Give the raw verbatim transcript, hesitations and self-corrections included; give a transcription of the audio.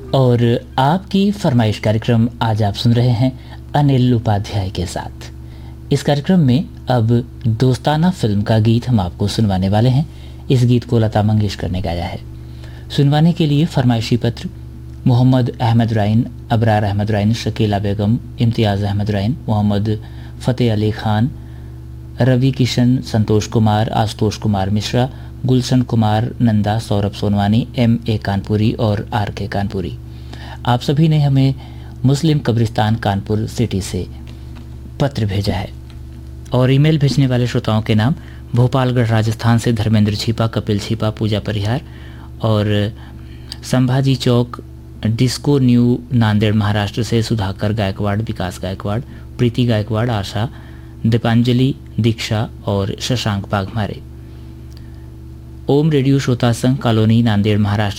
और आपकी फरमाइश कार्यक्रम आज आप सुन रहे हैं अनिल उपाध्याय के साथ। इस कार्यक्रम में अब दोस्ताना फिल्म का गीत हम आपको सुनवाने वाले हैं। इस गीत को लता मंगेशकर ने गाया है। सुनवाने के लिए फरमाइशी पत्र मोहम्मद अहमद राइन, अबरार अहमद राइन, शकीला बेगम, इम्तियाज़ अहमद राइन, मोहम्मद फ़तेह अली खान, रवि किशन, संतोष कुमार, आशुतोष कुमार मिश्रा, गुलशन कुमार नंदा, सौरभ सोनवानी, एम ए कानपुरी और आर के कानपुरी। आप सभी ने हमें मुस्लिम कब्रिस्तान कानपुर सिटी से पत्र भेजा है। और ईमेल भेजने वाले श्रोताओं के नाम भोपालगढ़ राजस्थान से धर्मेंद्र छिपा, कपिल छिपा, पूजा परिहार और संभाजी चौक डिस्को न्यू नांदेड़ महाराष्ट्र से सुधाकर गायकवाड़, विकास गायकवाड़, प्रीति गायकवाड़, आशा, दीपांजलि, दीक्षा और शशांक बाघमारे। ओम रेडियो श्रोता संघ कॉलोनी नांदेड़ महाराष्ट्र